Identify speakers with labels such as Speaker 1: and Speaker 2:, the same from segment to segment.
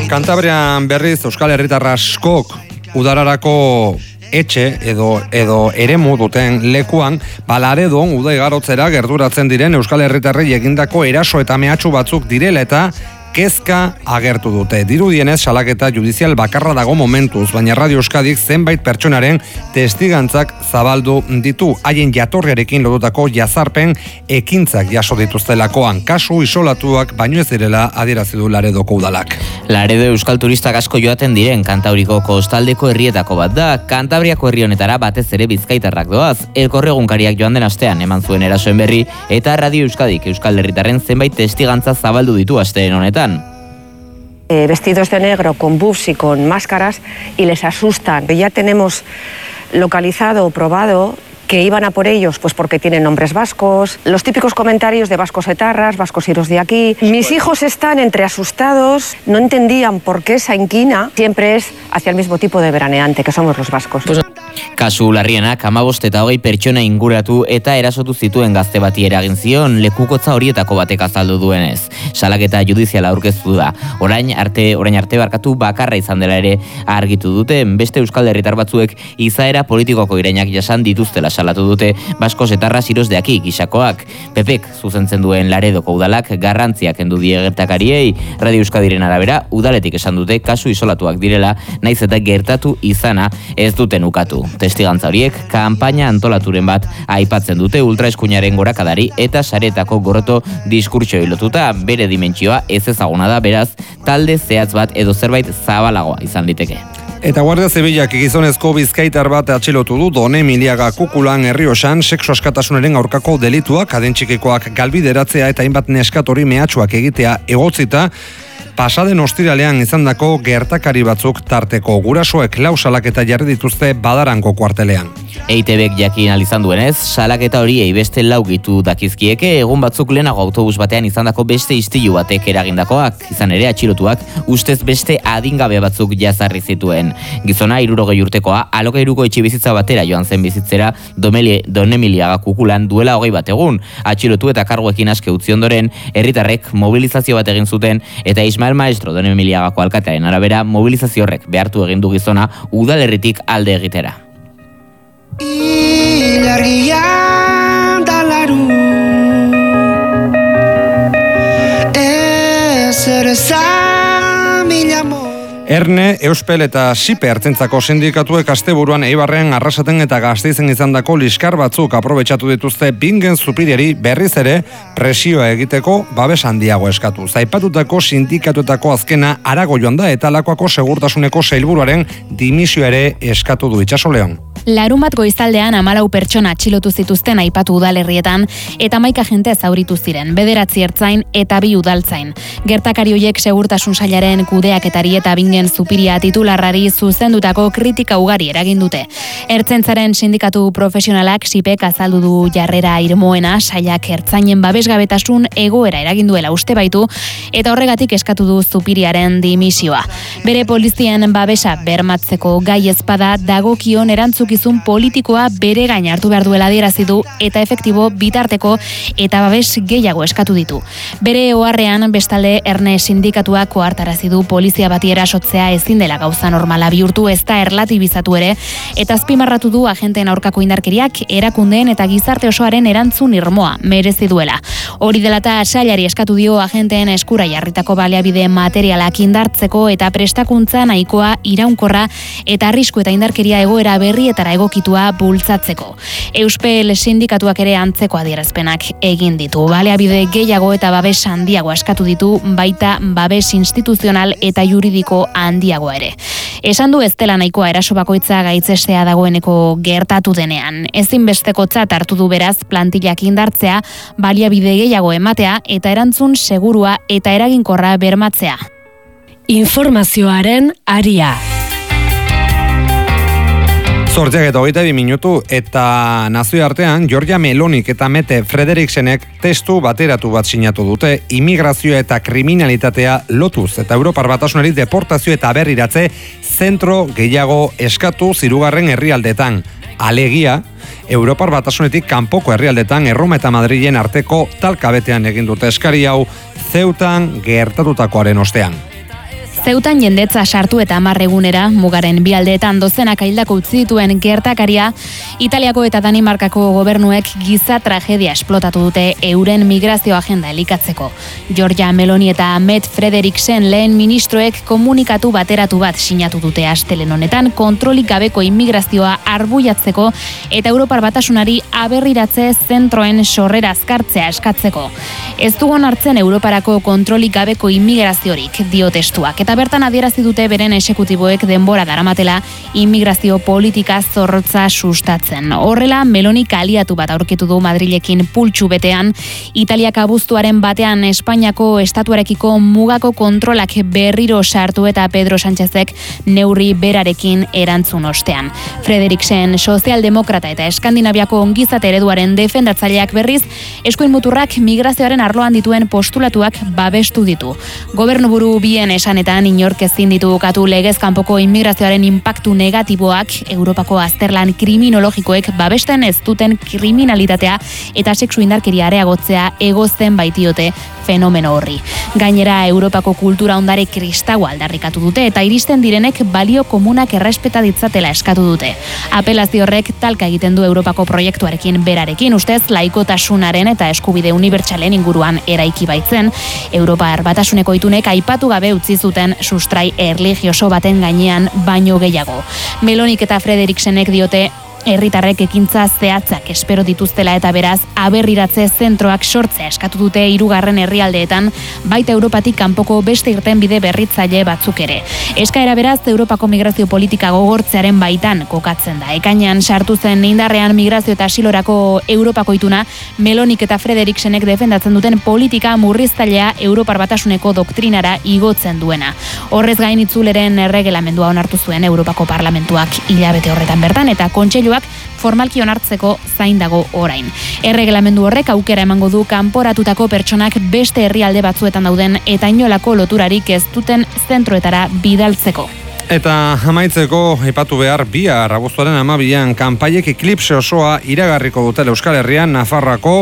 Speaker 1: Kantabrian berriz Euskal Herritar askok udararako etxe edo eremu duten lekuan Laredon uda igarotzera gerturatzen diren Euskal Herritarrei egindako eraso eta mehatxu batzuk direla eta kezka agertu dute. Dirudienez salaketa judizial bakarra dago momentuz, baina Radio Euskadik zenbait pertsonaren testigantzak zabaldu ditu. Haien jatorriarekin lotutako jazarpen ekintzak jaso dituztelakoan. Kasu isolatuak baino ez direla adierazi du Laredoko udalak.
Speaker 2: Laredo euskal turistak asko joaten diren Kantabriko kostaldeko herrietako bat da. Kantabriako herri honetara batez ere bizkaitarrak doaz. Elkorre egunkariak joan den astean eman zuen erasoen berri eta Radio Euskadik Euskal Herritarren zenbait testigantza zabaldu ditu asteen honetan.
Speaker 3: Vestidos de negro, con buffs y con máscaras y les asustan. Ya tenemos localizado, probado que iban a por ellos pues porque tienen nombres vascos, los típicos comentarios de vascos etarras, vascos iros de aquí. Mis hijos están entre asustados, no entendían por qué esa inquina siempre es hacia el mismo tipo de veraneante, que somos los vascos.
Speaker 2: Kasu larrienak 15 eta 20 pertsona inguratu eta erasotu zituen gazte bati eragin zion lekukotza horietako batek azaldu duenez. Salaketa judiziala aurkeztu da. Orain arte bakarra izan dela ere argitu dute, beste euskal herritar batzuek izaera politikoko irainak jasan dituztela salatu dute baskos etarras iros de aquí gisakoak. Pepek zuzentzen duen Laredoko udalak garrantzia kendu die gertakariei. Radio Euskadiren arabera udaletik esan dute kasu isolatuak direla, naiz eta gertatu izana ez duten ukatu. Testigantza horiek kanpaina antolaturen bat aipatzen dute ultraeskuinaren gorakadari eta saretako gorroto diskurtsoei lotuta. Bere dimentsioa ez ezaguna da, beraz talde zehatz bat edo zerbait zabalagoa izan liteke.
Speaker 1: Eta Guardia Zibilak gizonezko bizkaitar bat atxilotu du Donemiliaga Kukulan Errioxan sexu askatasunaren aurkako delituak, adintxikikoak galbideratzea eta hainbat neskatori mehatxuak egitea egotzita, pasaden ostiralean izandako gertakari batzuk tarteko. Gurasoek 4 salaketa jarri dituzte Badarango kuartelean.
Speaker 2: EITBek jakin izan duenez, salaketa horiei beste 4 gitu dakizkieke, egun batzuk lehenago autobus batean izandako beste istilu batek eragindakoak, izan ere atxilotuak ustez beste adingabe batzuk jazarri zituen. Gizona 60 urtekoa alokairuko etxebizitza batera joan zen bizitzera Donemiliaga Kukulan duela 20 bat egun. Atxilotu eta karguekin aske utzi ondoren, herritarrek mobilizazio bat egin zuten eta Ismael Maestro Donemiliagako alkatearen arabera mobilizazio horrek behartu egin du gizona udalerritik alde egitera.
Speaker 4: Ilargian dalaru ezer ezan mila
Speaker 1: Erne, Euspel eta Sipe ertzentzako sindikatuek asteburuan Eibarren, Arrasaten eta Gasteizen izandako liskar batzuk aprobetxatu dituzte Bingen Zupiriari berriz ere presioa egiteko babes handiago eskatu. Zaipatutako sindikatuetako azkena Arago joan da eta Lakuako segurtasuneko sailburuaren dimisioa ere eskatu du. Itxaso Leon.
Speaker 5: Larunbat goizaldean 14 pertsona atxilotu zituzten aipatu udalerrietan eta 11 agente zauritu ziren, 9 ertzain eta 2 udaltzain. Gertakari horiek segurtasun sailaren kudeaketari eta Bingen Zupiria titularrari zuzendutako kritika ugari eragin dute. Ertzaintzaren sindikatu profesionalak Sipek azaldu du jarrera irmoena, sailak ertzainen babesgabetasun egoera eragin duela uste baitu eta horregatik eskatu du Zupiriaren dimisioa. Bere polizien babesa bermatzeko gai ezpada dagokion erantzukizun politikoa bere gain hartu behar duela adierazi du eta efektibo bitarteko eta babes gehiago eskatu ditu. Bere oharrean bestalde Erne sindikatuak ohartarazi du polizia bati erasotzea ezin dela gauza normala bihurtu, ez da erlatibizatu ere, eta azpimarratu du agenteen aurkako indarkeriak erakundeen eta gizarte osoaren erantzun irmoa merezi duela. Hori dela eta sailari eskatu dio agenteen eskura jarritako baliabide materialak indartzeko eta prestakuntza nahikoa iraunkorra eta arrisku eta indarkeria egoera berrietara egokitua bultzatzeko. Euspel sindikatuak ere antzeko adierazpenak egin ditu. Baliabide gehiago eta babes handiago eskatu ditu, baita babes instituzional eta juridiko handiagoa ere. Esan du ez dela nahikoa eraso bakoitza gaitzestea dagoeneko gertatu denean. Ezinbestekotzat hartu du beraz plantillak indartzea, baliabide gehiago ematea eta erantzun segurua eta eraginkorra bermatzea.
Speaker 6: Informazioaren aria.
Speaker 1: 8:22 minutu eta nazioartean Georgia Melonik eta Mette Frederiksenek testu bateratu bat sinatu dute immigrazioa eta kriminalitatea lotuz eta Europar Batasunari deportazio eta berriratze zentro gehiago eskatu hirugarren herrialdetan. Alegia, Europar Batasunetik kanpoko herrialdetan Erroma eta Madrilen arteko talkabetean egin dute eskari hau Zeutan gertatutakoaren ostean.
Speaker 5: Zeutan jendetza sartu eta 10 egunera, mugaren bi aldeetan dozenak hildako utzi dituen gertakaria, Italiako eta Danimarkako gobernuek giza tragedia esplotatu dute euren migrazio agenda elikatzeko. Giorgia Meloni eta Mette Frederiksen lehen ministroek komunikatu bateratu bat sinatu dute astelehen honetan kontrolik gabeko immigrazioa arbuiatzeko eta Europar Batasunari aberriratze zentroen sorrera azkartzea eskatzeko. Ez dugun hartzen Europarako kontrolik gabeko immigraziorik, dio testuak, eta bertan adierazi dute beren esekutiboek denbora daramatela immigrazio politika zorrotza sustatzen. Horrela, Melonik aliatu bat aurkitu du Madrilekin pultsu betean, Italiak abuztuaren batean Espainiako estatuarekiko mugako kontrolak berriro sartu eta Pedro Sánchezek neurri berarekin erantzun ostean. Frederiksen sozialdemokrata eta Eskandinaviako ongizate ereduaren defendatzaileak berriz, eskuin muturrak migrazioaren arloan dituen postulatuak babestu ditu. Gobernuburu bien esanetan inork ezin ditu ukatu legez kanpoko immigrazioaren inpaktu negatiboak Europako azterlan kriminologikoek babesten ez duten kriminalitatea eta sexu indarkeria areagotzea egozten baitiote fenomeno horri. Gainera, Europako kultura ondare kristaua aldarrikatu dute eta iristen direnek balio komunak errespeta ditzatela eskatu dute. Apelazio horrek talka egiten du Europako proiektuarekin berarekin, ustez laikotasunaren eta eskubide unibertsalen inguruan eraiki baitzen, Europar Batasuneko itunek aipatu gabe utzi zuten sustrai erlijioso baten gainean baino gehiago. Melonik eta Frederiksenek diote herritarrek ekintza zehatzak espero dituztela eta beraz aberriratze zentroak sortzea eskatu dute 3. herrialdeetan, baita Europatik kanpoko beste irtenbide berritzaile batzuk ere. Eskaera beraz Europako migrazio politika gogortzearen baitan kokatzen da. Ekainean sartu zen indarrean migrazio eta asilorako Europako ituna, Melonik eta Frederiksenek defendatzen duten politika murriztailea Europar Batasuneko doktrinara igotzen duena. Horrez gain itzuleren erregelamendua onartu zuen Europako Parlamentuak hilabete horretan bertan eta kontseiluak formalki onartzeko zain dago orain. Erregelamendu horrek aukera emango du kanporatutako pertsonak beste herrialde batzuetan dauden eta inolako loturarik ez duten zentroetara bidaltzeko.
Speaker 1: Eta amaitzeko aipatu behar bihar abuztuaren 12an kanpaiek eklipse osoa iragarriko dutela Euskal Herrian Nafarroako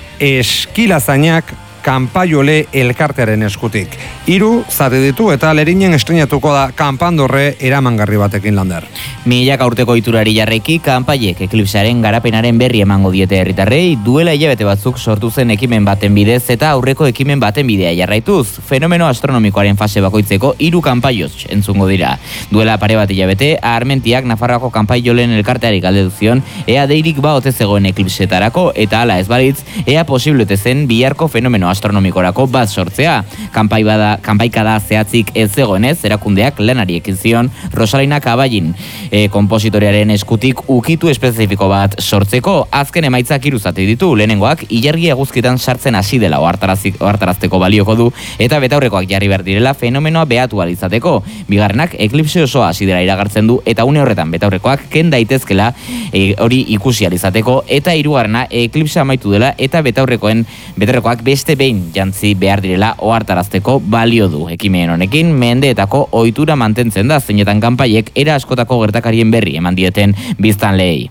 Speaker 1: Eskilazainak kanpaiole elkartearen eskutik. 3 zati ditu eta Lerinen estrenatuko da kanpandorre eramangarri batekin lander.
Speaker 2: Milaka urteko iturari jarreki kanpaiek eklipsearen garapenaren berri emango diete herritarrei duela hilabete batzuk sortu zen ekimen baten bidez eta aurreko ekimen baten bidea jarraituz. Fenomeno astronomikoaren fase bakoitzeko 3 kanpaioz entzungo dira. Duela pare bat hilabete, Armentiak Nafarroako kanpaiolen elkarteari galdetu zion ea deirik ba ote zegoen eklipsetarako eta hala ez balitz ea posible zen biharko fenomeno astronomikorako bat sortzea. Kanpaikada zehatzik ez zegoenez, erakundeak lanari ekin zion Rosalina Kaballin konpositorearen eskutik ukitu espezifiko bat sortzeko. Azken emaitzak 3 zati ditu. Lehenengoak ilargia eguzkitan sartzen hasi dela ohartarazteko balioko du eta betaurrekoak jarri behar direla fenomenoa behatu ahal izateko. Bigarrenak eklipse osoa hasi dela iragartzen du eta une horretan betaurrekoak ken daitezkela hori ikusi ahal izateko eta 3. eklipse amaitu dela eta betaurrekoak beste behin jantzi behar direla ohartarazteko balio du. Ekimen honekin mendeetako ohitura mantentzen da, zeinetan kanpaiek era askotako gertakarien berri eman dieten biztanleei.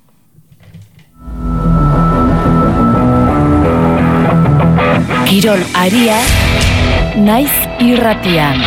Speaker 6: Kirol aria naiz irratian.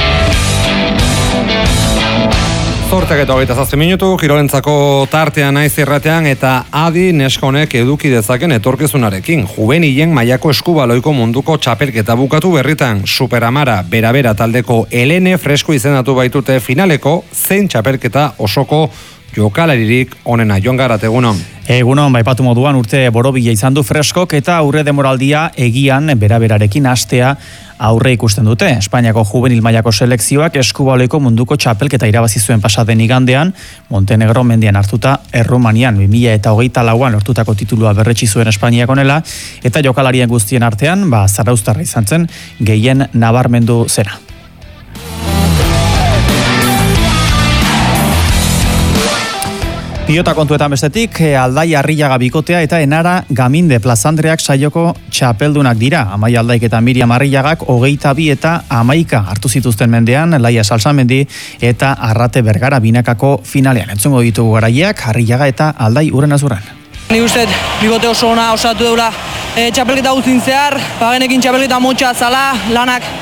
Speaker 1: 8:27 minutu, kirolentzako tartea naiz irratean eta adi neskonek eduki dezaken etorkizunarekin. Juvenilen mailako eskubaloiko munduko txapelketa bukatu berritan. Superamara bera taldeko Elene Fresko izendatu baitute finaleko zein txapelketa osoko jokalaririk onena. Jon Garat, egunon.
Speaker 7: Egunon, baipatu moduan urte borobila izan du Freskok eta aurre demoraldia egian berarekin hastea aurre ikusten dute. Espainiako juvenil mailako selekzioak eskubaloiko munduko txapelketa irabazi zuen pasaden igandean, Montenegro mendian hartuta Errumanian 2024an lortutako titulua berretsi zuen Espainiak onela eta jokalarien guztien artean, zarauztarra izan zen gehien nabarmendu zena. Pilota kontuetan bestetik, Aldai Arrillaga bikotea eta Enara Gaminde plazandreak saioko txapeldunak dira. Amaia Aldaik eta Miriam Arrillagak 22 eta 11 hartu zituzten mendean, Laia Salsamendi eta Arrate Bergara binakako finalean. Entzungo ditugu garaileak, Arrillaga eta Aldai urren azurren.
Speaker 8: Ni uste bikote oso ona osatu deula txapelketa guztin zehar, genekin txapelketa motxa zala, lanak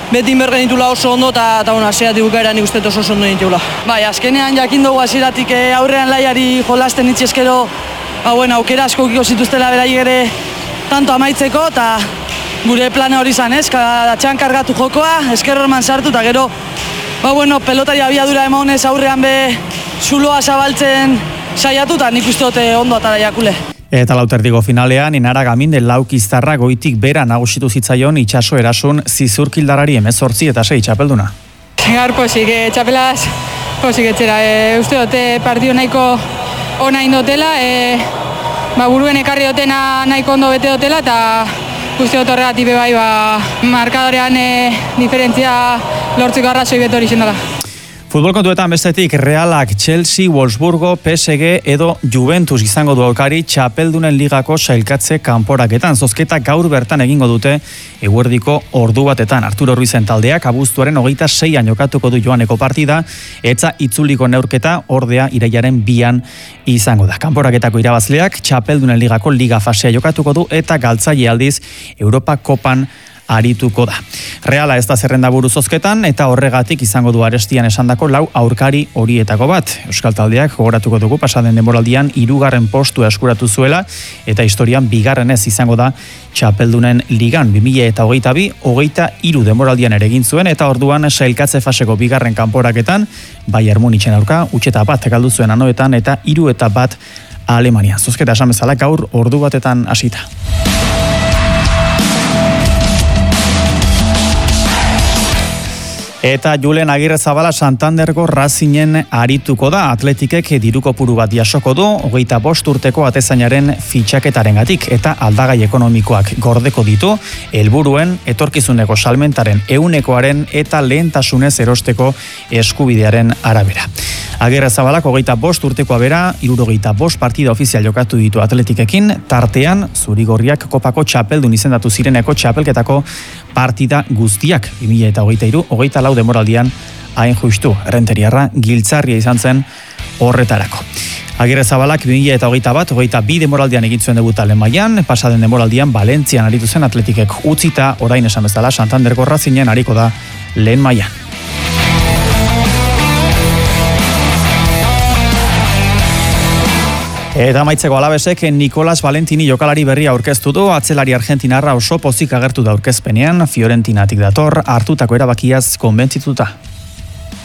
Speaker 8: beti inbergen ditula oso ondo, eta aseatik bukaera nik uste oso ondo ditula. Bai, azkenean jakin dugu hasieratik aurrean laiari jolasten itxeskero, aukera asko ukiko zituztela beraiek ere tanto amaitzeko, eta gure plana hori izan, atxean kargatu jokoa, esker horman sartu, eta gero, pelotari abiadura emonez aurrean zuloa zabaltzen saiatu, eta nik uste dute ondo atara jakule.
Speaker 7: Eta lauterdiko finalean, Inara Gaminde laukiztarra goitik bera nagusitu zitzaion itxaso erasun zizurkildarari 18 eta 6 txapelduna.
Speaker 9: Gaur posik, txapelaz posik etxera. Uste dute partio nahiko ona indotela, buruen ekarri dutena nahiko ondo bete dutela, eta uste dut horregatik bai markadorean diferentzia lortzeko arrazoi beto hori zendala.
Speaker 7: Futbol kontuetan bestetik Realak, Chelsea, Wolfsburgo, PSG edo Juventus izango du aurkari txapeldunen ligako sailkatze kanporaketan. Zozketa gaur bertan egingo dute eguerdiko ordu batetan. Arturo Ruizen taldeak abuztuaren 26an jokatuko du joaneko partida, eta itzuliko neurketa ordea irailaren 2an izango da. Kanporaketako irabazleak txapeldunen ligako liga fasea jokatuko du eta galtzaile aldiz Europa Kopan arituko da. Reala ez da zerrendaburu zozketan eta horregatik izango du arestian esandako 4 aurkari horietako bat. Euskal taldeak gogoratuko dugu pasaden denboraldian 3. postua eskuratu zuela eta historian 2. izango da txapeldunen ligan 2022-23 denboraldian ere egin zuen eta orduan sailkatze faseko 2. kanporaketan Bayern Munichen aurka 1-1 galdu zuen Anoetan eta 3-1 Alemania. Zozketa esan bezala gaur ordu batetan hasita. Eta Julen Agirrezabala Santandergo Racingen arituko da. Atletikek diru kopuru bat jasoko du 25 urteko atezainaren fitxaketarengatik eta aldagai ekonomikoak gordeko ditu helburuen etorkizuneko salmentaren 100% eta lehentasunez erosteko eskubidearen arabera. Agirrezabalak 25 urtekoa bera 75 partida ofizial jokatu ditu Atletikekin, tartean zurigorriak kopako txapeldun izendatu zireneko txapelketako partida guztiak 2023-24 denboraldian hain justu errenteriarra giltzarria izan zen horretarako. Agirrezabalak 2021-22 denboraldian egin zuen debuta lehen mailan, pasaden denboraldian Valentzian aritu zen Atletikek utzita, orain esan bezala Santandergo Racingen ariko da lehen mailan. Eta amaitzeko Alavesek Nicolas Valentini jokalari berria aurkeztu du, atzelari argentinarra oso pozik agertu da aurkezpenean, Fiorentinatik dator, hartutako erabakiaz konbentzituta.